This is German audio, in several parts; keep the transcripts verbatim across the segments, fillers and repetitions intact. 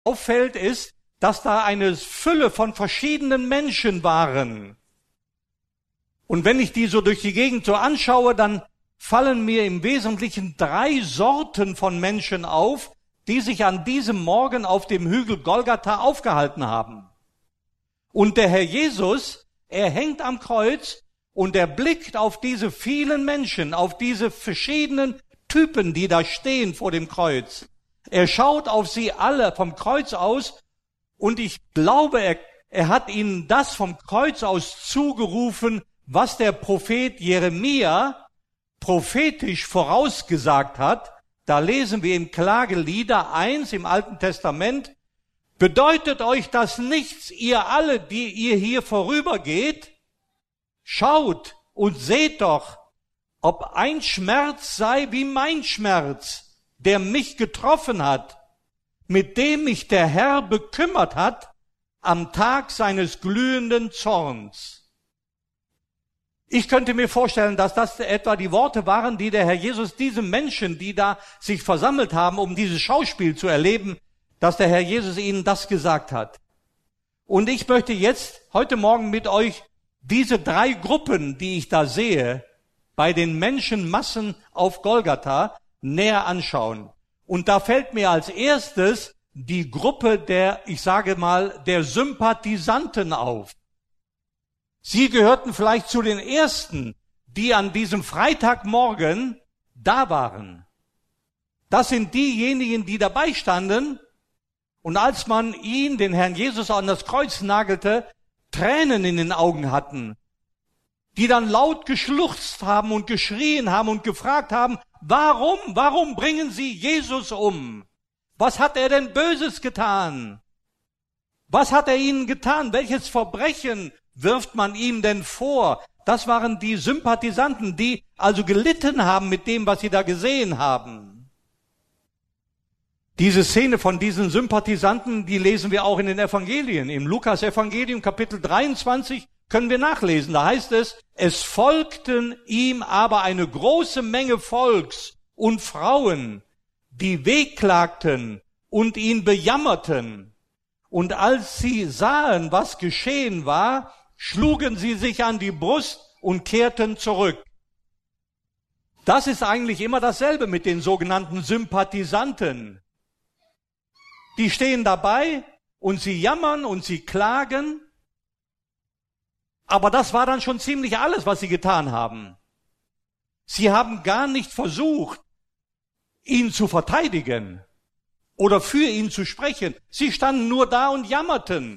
auffällt, ist, dass da eine Fülle von verschiedenen Menschen waren. Und wenn ich die so durch die Gegend so anschaue, dann fallen mir im Wesentlichen drei Sorten von Menschen auf, die sich an diesem Morgen auf dem Hügel Golgatha aufgehalten haben. Und der Herr Jesus, er hängt am Kreuz und er blickt auf diese vielen Menschen, auf diese verschiedenen Typen, die da stehen vor dem Kreuz. Er schaut auf sie alle vom Kreuz aus und ich glaube, er, er hat ihnen das vom Kreuz aus zugerufen, was der Prophet Jeremia prophetisch vorausgesagt hat. Da lesen wir im Klagelieder eins im Alten Testament: Bedeutet euch das nichts, ihr alle, die ihr hier vorübergeht? Schaut und seht doch, ob ein Schmerz sei wie mein Schmerz, der mich getroffen hat, mit dem mich der Herr bekümmert hat am Tag seines glühenden Zorns. Ich könnte mir vorstellen, dass das etwa die Worte waren, die der Herr Jesus diesen Menschen, die da sich versammelt haben, um dieses Schauspiel zu erleben, dass der Herr Jesus ihnen das gesagt hat. Und ich möchte jetzt heute Morgen mit euch diese drei Gruppen, die ich da sehe, bei den Menschenmassen auf Golgatha näher anschauen. Und da fällt mir als erstes die Gruppe der, ich sage mal, der Sympathisanten auf. Sie gehörten vielleicht zu den Ersten, die an diesem Freitagmorgen da waren. Das sind diejenigen, die dabei standen und als man ihn, den Herrn Jesus, an das Kreuz nagelte, Tränen in den Augen hatten, die dann laut geschluchzt haben und geschrien haben und gefragt haben, warum, warum bringen Sie Jesus um? Was hat er denn Böses getan? Was hat er ihnen getan? Welches Verbrechen wirft man ihm denn vor? Das waren die Sympathisanten, die also gelitten haben mit dem, was sie da gesehen haben. Diese Szene von diesen Sympathisanten, die lesen wir auch in den Evangelien. Im Lukas-Evangelium, Kapitel dreiundzwanzig, können wir nachlesen. Da heißt es, es folgten ihm aber eine große Menge Volks und Frauen, die wehklagten und ihn bejammerten. Und als sie sahen, was geschehen war, schlugen sie sich an die Brust und kehrten zurück. Das ist eigentlich immer dasselbe mit den sogenannten Sympathisanten. Die stehen dabei und sie jammern und sie klagen. Aber das war dann schon ziemlich alles, was sie getan haben. Sie haben gar nicht versucht, ihn zu verteidigen oder für ihn zu sprechen. Sie standen nur da und jammerten.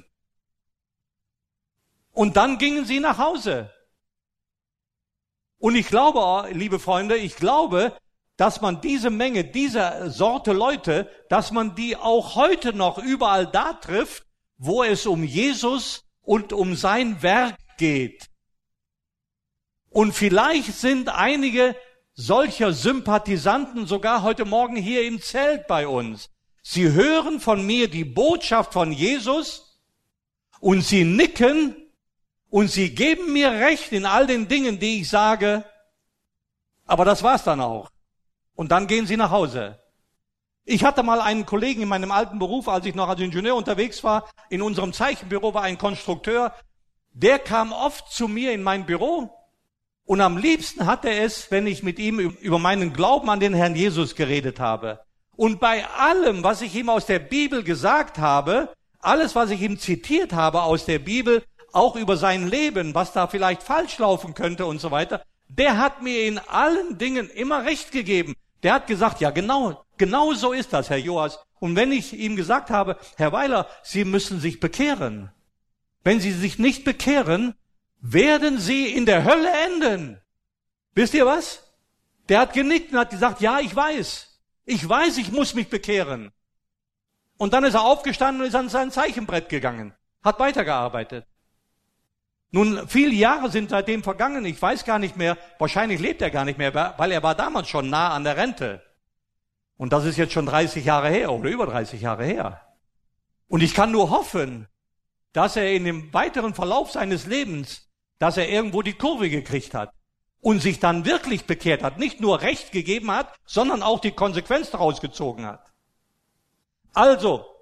Und dann gingen sie nach Hause. Und ich glaube, liebe Freunde, ich glaube, dass man diese Menge, diese Sorte Leute, dass man die auch heute noch überall da trifft, wo es um Jesus und um sein Werk geht. Und vielleicht sind einige solcher Sympathisanten sogar heute Morgen hier im Zelt bei uns. Sie hören von mir die Botschaft von Jesus und sie nicken und sie geben mir recht in all den Dingen, die ich sage, aber das war's dann auch. Und dann gehen sie nach Hause. Ich hatte mal einen Kollegen in meinem alten Beruf, als ich noch als Ingenieur unterwegs war, in unserem Zeichenbüro war ein Konstrukteur, der kam oft zu mir in mein Büro und am liebsten hat er es, wenn ich mit ihm über meinen Glauben an den Herrn Jesus geredet habe. Und bei allem, was ich ihm aus der Bibel gesagt habe, alles, was ich ihm zitiert habe aus der Bibel, auch über sein Leben, was da vielleicht falsch laufen könnte und so weiter, der hat mir in allen Dingen immer recht gegeben. Der hat gesagt, ja genau, genau so ist das, Herr Joas. Und wenn ich ihm gesagt habe, Herr Weiler, Sie müssen sich bekehren. Wenn Sie sich nicht bekehren, werden Sie in der Hölle enden. Wisst ihr was? Der hat genickt und hat gesagt, ja, ich weiß. Ich weiß, ich muss mich bekehren. Und dann ist er aufgestanden und ist an sein Zeichenbrett gegangen. Hat weitergearbeitet. Nun, viele Jahre sind seitdem vergangen. Ich weiß gar nicht mehr, wahrscheinlich lebt er gar nicht mehr, weil er war damals schon nah an der Rente. Und das ist jetzt schon dreißig Jahre her oder über dreißig Jahre her. Und ich kann nur hoffen, dass er in dem weiteren Verlauf seines Lebens, dass er irgendwo die Kurve gekriegt hat und sich dann wirklich bekehrt hat, nicht nur Recht gegeben hat, sondern auch die Konsequenz daraus gezogen hat. Also,